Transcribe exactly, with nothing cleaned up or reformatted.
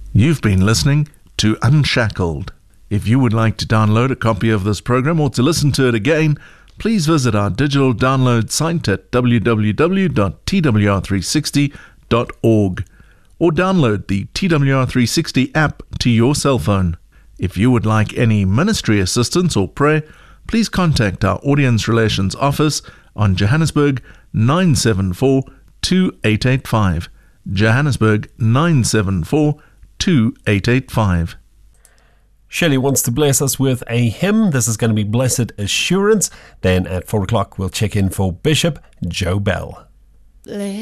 You've been listening to Unshackled. If you would like to download a copy of this program or to listen to it again, please visit our digital download site at w w w dot t w r three sixty dot org or download the T W R three sixty app to your cell phone. If you would like any ministry assistance or prayer, please contact our Audience Relations Office on Johannesburg nine seven four, two eight eight five. Johannesburg nine seven four, two eight eight five. Shelley wants to bless us with a hymn. This is going to be Blessed Assurance. Then at four o'clock we'll check in for Bishop Joe Bell.